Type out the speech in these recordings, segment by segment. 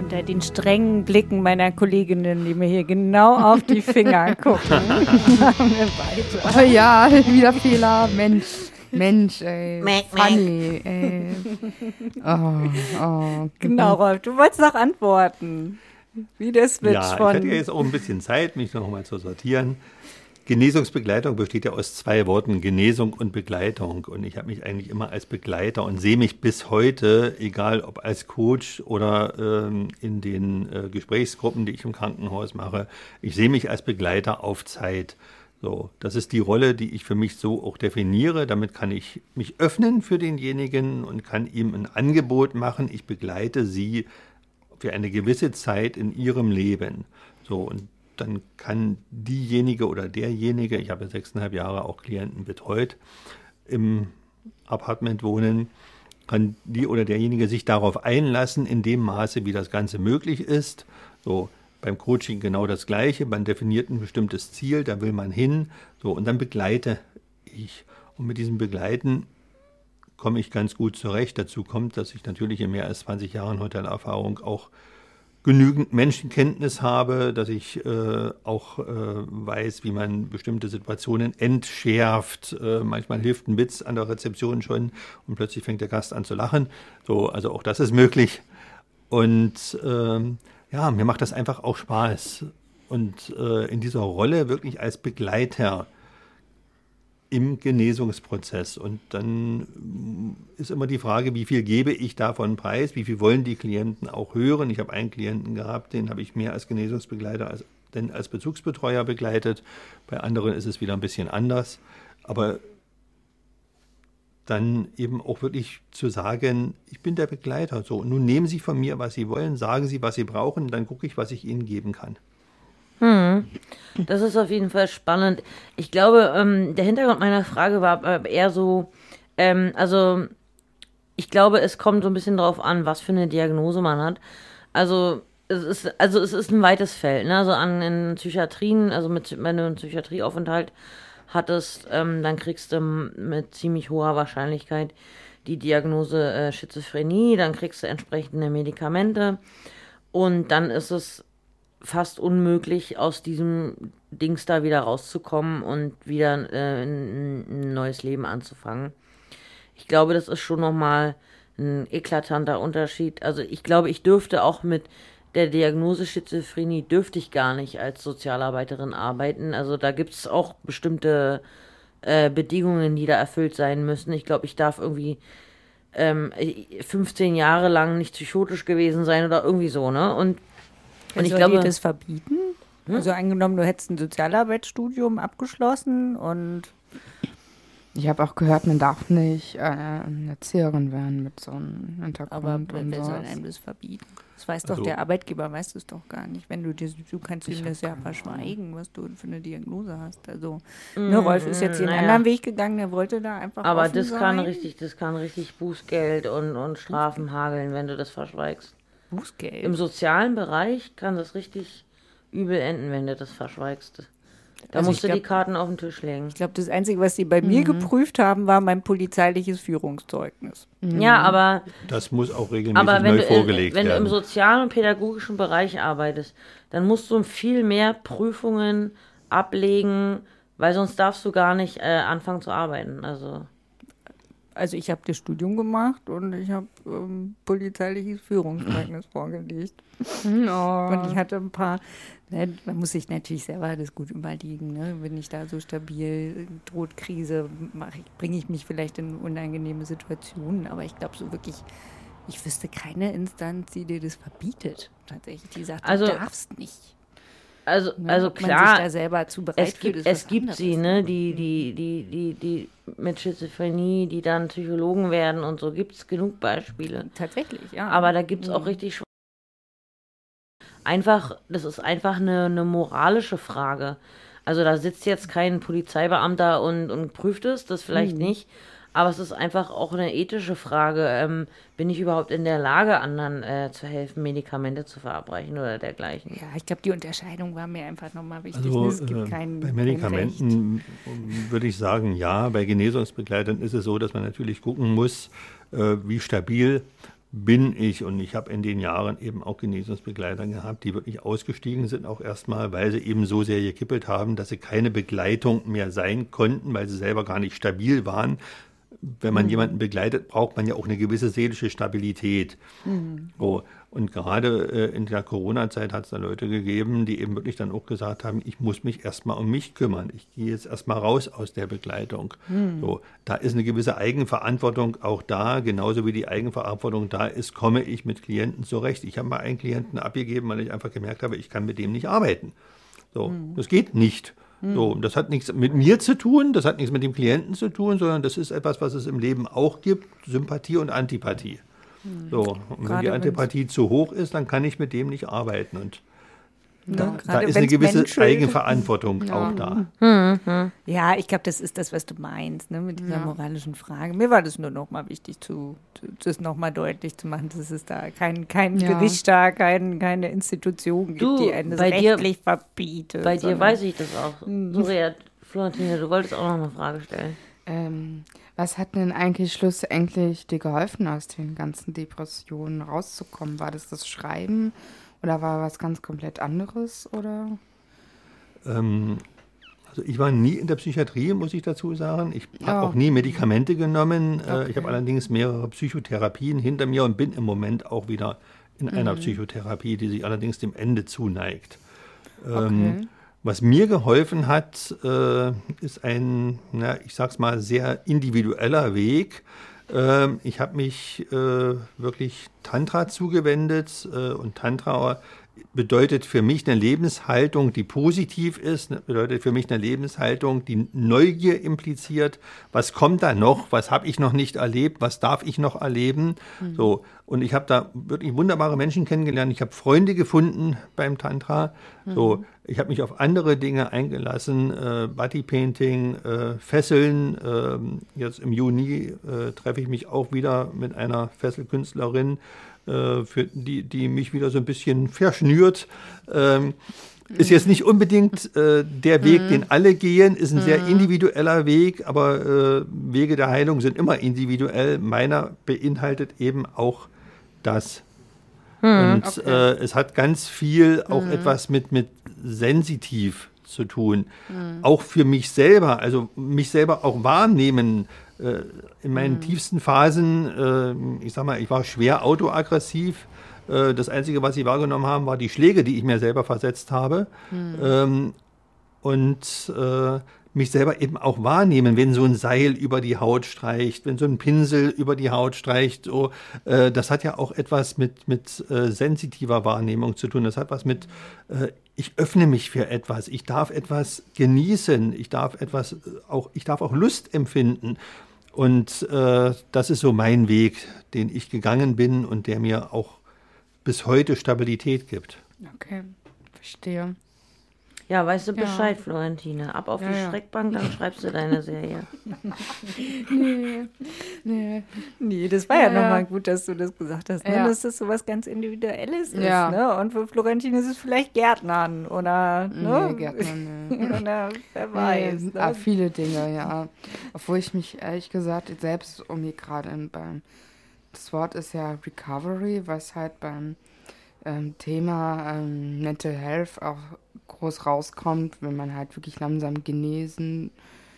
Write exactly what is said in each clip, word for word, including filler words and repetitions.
unter den strengen Blicken meiner Kolleginnen, die mir hier genau auf die Finger gucken. Oh ja, wieder Fehler. Mensch, Mensch, ey. Funny, ey. Oh, oh. Genau, Rolf, du wolltest noch antworten. Wie der Switch ja, von... ich hatte jetzt auch ein bisschen Zeit, mich noch mal zu sortieren. Genesungsbegleitung besteht ja aus zwei Worten, Genesung und Begleitung. Und ich habe mich eigentlich immer als Begleiter und sehe mich bis heute, egal ob als Coach oder ähm, in den äh, Gesprächsgruppen, die ich im Krankenhaus mache, ich sehe mich als Begleiter auf Zeit. So, das ist die Rolle, die ich für mich so auch definiere. Damit kann ich mich öffnen für denjenigen und kann ihm ein Angebot machen. Ich begleite sie für eine gewisse Zeit in ihrem Leben. So, und dann kann diejenige oder derjenige, ich habe ja sechseinhalb Jahre auch Klienten betreut, im Apartment wohnen, kann die oder derjenige sich darauf einlassen, in dem Maße, wie das Ganze möglich ist. So, beim Coaching genau das Gleiche, man definiert ein bestimmtes Ziel, da will man hin, so, und dann begleite ich. Und mit diesem Begleiten komme ich ganz gut zurecht. Dazu kommt, dass ich natürlich in mehr als zwanzig Jahren Hotelerfahrung auch genügend Menschenkenntnis habe, dass ich äh, auch äh, weiß, wie man bestimmte Situationen entschärft. Äh, manchmal hilft ein Witz an der Rezeption schon und plötzlich fängt der Gast an zu lachen. So, also auch das ist möglich. Und ähm, ja, mir macht das einfach auch Spaß. Und äh, in dieser Rolle wirklich als Begleiter im Genesungsprozess. Und dann ist immer die Frage, wie viel gebe ich davon preis, wie viel wollen die Klienten auch hören. Ich habe einen Klienten gehabt, den habe ich mehr als Genesungsbegleiter als, denn als Bezugsbetreuer begleitet. Bei anderen ist es wieder ein bisschen anders. Aber dann eben auch wirklich zu sagen, ich bin der Begleiter. So, nun nehmen Sie von mir, was Sie wollen, sagen Sie, was Sie brauchen, dann gucke ich, was ich Ihnen geben kann. Hm. Das ist auf jeden Fall spannend. Ich glaube, ähm, der Hintergrund meiner Frage war eher so, ähm, also ich glaube, es kommt so ein bisschen drauf an, was für eine Diagnose man hat. Also es ist, also es ist ein weites Feld, ne? Also an in Psychiatrien, also mit, wenn du einen Psychiatrieaufenthalt hattest, ähm, dann kriegst du mit ziemlich hoher Wahrscheinlichkeit die Diagnose äh, Schizophrenie, dann kriegst du entsprechende Medikamente und dann ist es fast unmöglich, aus diesem Dings da wieder rauszukommen und wieder äh, ein, ein neues Leben anzufangen. Ich glaube, das ist schon nochmal ein eklatanter Unterschied. Also ich glaube, ich dürfte auch mit der Diagnose Schizophrenie dürfte ich gar nicht als Sozialarbeiterin arbeiten. Also da gibt es auch bestimmte äh, Bedingungen, die da erfüllt sein müssen. Ich glaube, ich darf irgendwie ähm, fünfzehn Jahre lang nicht psychotisch gewesen sein oder irgendwie so, ne? Und Und ich glaube, das verbieten? Hm? Also angenommen, du hättest ein Sozialarbeitsstudium abgeschlossen und ich habe auch gehört, man darf nicht äh, Erzieherin werden mit so einem Hintergrund. Aber und wer sowas. soll einem das verbieten? Das weiß doch Also, der Arbeitgeber, weiß es doch gar nicht. Wenn du dir, du kannst ihm das ja verschweigen, was du für eine Diagnose hast. Also mm, ne, Rolf ist jetzt den naja. anderen Weg gegangen, der wollte da einfach Aber offen das sein. kann richtig, das kann richtig Bußgeld und, und Strafen hageln, wenn du das verschweigst. Bußgeld? Im sozialen Bereich kann das richtig übel enden, wenn du das verschweigst. Da Also musst du glaub, die Karten auf den Tisch legen. Ich glaube, das Einzige, was sie bei mhm. mir geprüft haben, war mein polizeiliches Führungszeugnis. Mhm. Ja, aber... Das muss auch regelmäßig aber wenn neu du, vorgelegt wenn werden. Wenn du im sozialen und pädagogischen Bereich arbeitest, dann musst du viel mehr Prüfungen ablegen, weil sonst darfst du gar nicht äh, anfangen zu arbeiten. Also... Also ich habe das Studium gemacht und ich habe ähm, polizeiliches Führungszeugnis vorgelegt. Oh. Und ich hatte ein paar, ne, man muss sich natürlich selber das gut überlegen, ne? Bin ich da so stabil, droht Krise, bringe ich mich vielleicht in unangenehme Situationen, aber ich glaube so wirklich, ich wüsste keine Instanz, die dir das verbietet, tatsächlich, die sagt, also, du darfst nicht. Also, ne? also Ob klar, man sich da selber zu bereit es gibt, fühlt, es gibt sie, ne, die, die, die, die, die mit Schizophrenie, die dann Psychologen werden und so, gibt es genug Beispiele. Tatsächlich, ja. Aber da gibt es auch richtig einfach, das ist einfach eine, eine moralische Frage. Also da sitzt jetzt kein Polizeibeamter und, und prüft es, das vielleicht mhm. nicht. Aber es ist einfach auch eine ethische Frage. Ähm, bin ich überhaupt in der Lage, anderen äh, zu helfen, Medikamente zu verabreichen oder dergleichen? Ja, ich glaube, die Unterscheidung war mir einfach nochmal wichtig. Also, es gibt äh, kein, bei Medikamenten kein würde ich sagen, ja. Bei Genesungsbegleitern ist es so, dass man natürlich gucken muss, äh, wie stabil bin ich, und ich habe in den Jahren eben auch Genesungsbegleiter gehabt, die wirklich ausgestiegen sind, auch erstmal, weil sie eben so sehr gekippelt haben, dass sie keine Begleitung mehr sein konnten, weil sie selber gar nicht stabil waren. Wenn man mhm. jemanden begleitet, braucht man ja auch eine gewisse seelische Stabilität. Mhm. So. Und gerade äh, in der Corona-Zeit hat es da Leute gegeben, die eben wirklich dann auch gesagt haben, ich muss mich erstmal um mich kümmern. Ich gehe jetzt erstmal raus aus der Begleitung. Mhm. So, da ist eine gewisse Eigenverantwortung auch da, genauso wie die Eigenverantwortung da ist, komme ich mit Klienten zurecht. Ich habe mal einen Klienten abgegeben, weil ich einfach gemerkt habe, ich kann mit dem nicht arbeiten. So, mhm. das geht nicht. So, das hat nichts mit mir zu tun, das hat nichts mit dem Klienten zu tun, sondern das ist etwas, was es im Leben auch gibt, Sympathie und Antipathie. So, und wenn die Antipathie zu hoch ist, dann kann ich mit dem nicht arbeiten. Und da, ja, da ist eine gewisse Menschen, Eigenverantwortung ja. auch da. Mhm. Ja, ich glaube, das ist das, was du meinst, ne, mit dieser ja. moralischen Frage. Mir war das nur noch mal wichtig, zu, zu, das noch mal deutlich zu machen, dass es da kein, kein ja. Gericht da, kein, keine Institution gibt, du, die einen das rechtlich dir, verbietet. Bei dir weiß ich das auch. Mhm. Sorry, Florentina, du wolltest auch noch eine Frage stellen. Ähm, was hat denn eigentlich schlussendlich dir geholfen, aus den ganzen Depressionen rauszukommen? War das das Schreiben oder war was ganz komplett anderes? Oder? Ähm, also ich war nie in der Psychiatrie, muss ich dazu sagen. Ich habe oh. auch nie Medikamente genommen. Okay. Ich habe allerdings mehrere Psychotherapien hinter mir und bin im Moment auch wieder in einer mhm. Psychotherapie, die sich allerdings dem Ende zuneigt. Okay. Ähm, Was mir geholfen hat, äh, ist ein, na, ich sag's mal, sehr individueller Weg. Ähm, ich habe mich äh, wirklich Tantra zugewendet äh, und Tantra bedeutet für mich eine Lebenshaltung, die positiv ist, bedeutet für mich eine Lebenshaltung, die Neugier impliziert. Was kommt da noch? Was habe ich noch nicht erlebt? Was darf ich noch erleben? Mhm. So. Und ich habe da wirklich wunderbare Menschen kennengelernt. Ich habe Freunde gefunden beim Tantra. Mhm. So. Ich habe mich auf andere Dinge eingelassen, äh, Bodypainting, äh, Fesseln. Äh, jetzt im Juni äh, treffe ich mich auch wieder mit einer Fesselkünstlerin, äh, für die, die mich wieder so ein bisschen verschnürt. Ähm, ist jetzt nicht unbedingt äh, der Weg, mhm. den alle gehen, ist ein mhm. sehr individueller Weg, aber äh, Wege der Heilung sind immer individuell. Meiner beinhaltet eben auch das. Mhm, und okay. äh, es hat ganz viel auch mhm. etwas mit, mit sensitiv zu tun. Mhm. Auch für mich selber, also mich selber auch wahrnehmen. Äh, in meinen mhm. tiefsten Phasen, äh, ich sag mal, ich war schwer autoaggressiv. Äh, das Einzige, was ich wahrgenommen habe, war die Schläge, die ich mir selber versetzt habe. Mhm. Ähm, und äh, mich selber eben auch wahrnehmen, wenn so ein Seil über die Haut streicht, wenn so ein Pinsel über die Haut streicht. So, äh, das hat ja auch etwas mit, mit äh, sensitiver Wahrnehmung zu tun. Das hat was mit, äh, ich öffne mich für etwas, ich darf etwas genießen, ich darf etwas auch, ich darf auch Lust empfinden. Und äh, das ist so mein Weg, den ich gegangen bin und der mir auch bis heute Stabilität gibt. Okay, verstehe. Ja, weißt du Bescheid, ja. Florentina. Ab auf ja, die ja. Schreckbank, dann schreibst du deine Serie. nee, nee. Nee, das war ja, ja nochmal gut, dass du das gesagt hast, ne? Ja. Dass das so was ganz Individuelles ja. ist. Ne? Und für Florentina ist es vielleicht Gärtnern oder, ne? Nee, Gärtnern, nee. oder wer weiß. Nee, ne? ah, viele Dinge, ja. Obwohl ich mich ehrlich gesagt selbst irgendwie gerade beim, das Wort ist ja Recovery, was halt beim ähm, Thema ähm, Mental Health auch groß rauskommt, wenn man halt wirklich langsam genesen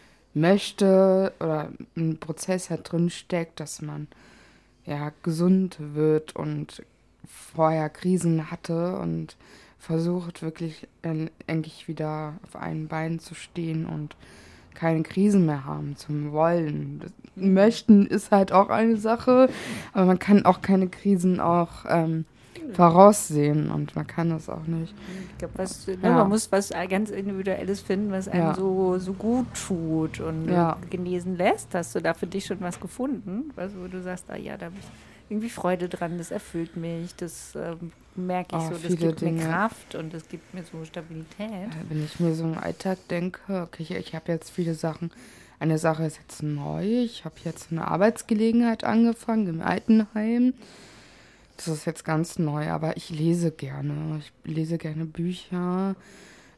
möchte oder ein Prozess halt drin steckt, dass man ja gesund wird und vorher Krisen hatte und versucht wirklich äh, endlich wieder auf einen Bein zu stehen und keine Krisen mehr haben zum Wollen. Das Möchten ist halt auch eine Sache, aber man kann auch keine Krisen auch ähm, voraussehen und man kann das auch nicht. Ich glaube, was, ne, ja. man muss was ganz Individuelles finden, was einem ja. so, so gut tut und ja. genesen lässt. Hast du da für dich schon was gefunden, was, wo du sagst, ah ja, da habe ich irgendwie Freude dran, das erfüllt mich, das ähm, merke ich oh, so, das gibt Dinge. mir Kraft und das gibt mir so Stabilität. Wenn ich mir so einen Alltag denke, okay, ich, ich habe jetzt viele Sachen, eine Sache ist jetzt neu, ich habe jetzt eine Arbeitsgelegenheit angefangen im Altenheim. Das ist jetzt ganz neu, aber ich lese gerne. Ich lese gerne Bücher.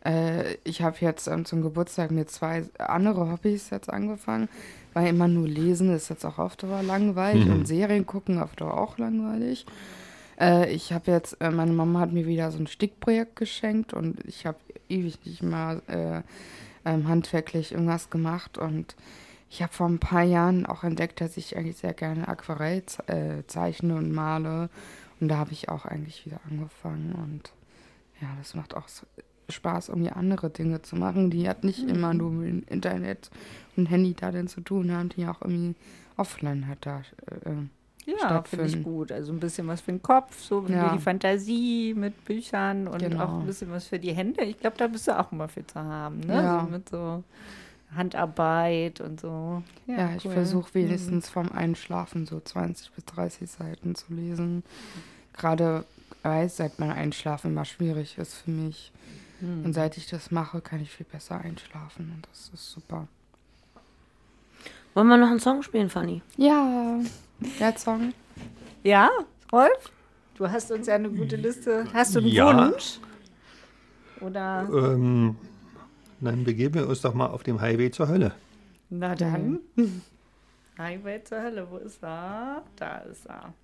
Äh, ich habe jetzt ähm, zum Geburtstag mir zwei andere Hobbys jetzt angefangen, weil immer nur lesen ist jetzt auch auf Dauer langweilig Mhm. und Serien gucken auf Dauer auch langweilig. Äh, ich habe jetzt, äh, meine Mama hat mir wieder so ein Stickprojekt geschenkt und ich habe ewig nicht mal äh, ähm, handwerklich irgendwas gemacht und ich habe vor ein paar Jahren auch entdeckt, dass ich eigentlich sehr gerne Aquarell ze- äh, zeichne und male und da habe ich auch eigentlich wieder angefangen und ja, das macht auch so Spaß, irgendwie andere Dinge zu machen, die halt nicht immer nur mit dem Internet und Handy da denn zu tun haben, die auch irgendwie offline halt da äh, Ja, finde ich stattfinden. gut. Also ein bisschen was für den Kopf, so für Ja. die Fantasie mit Büchern und Genau. auch ein bisschen was für die Hände. Ich glaube, da bist du auch immer viel zu haben, ne? Ja. So mit so Handarbeit und so. Ja, ich cool. versuche wenigstens vom Einschlafen so zwanzig bis dreißig Seiten zu lesen. Gerade weil es seit meinem Einschlafen immer schwierig ist für mich. Mhm. Und seit ich das mache, kann ich viel besser einschlafen und das ist super. Wollen wir noch einen Song spielen, Fanny? Ja, der Song. Ja, Rolf? Du hast uns ja eine gute Liste. Hast du einen Ja. Wunsch? Oder? Ähm, dann begeben wir uns doch mal auf dem Highway zur Hölle. Na dann. Highway zur Hölle, wo ist er? Da ist er.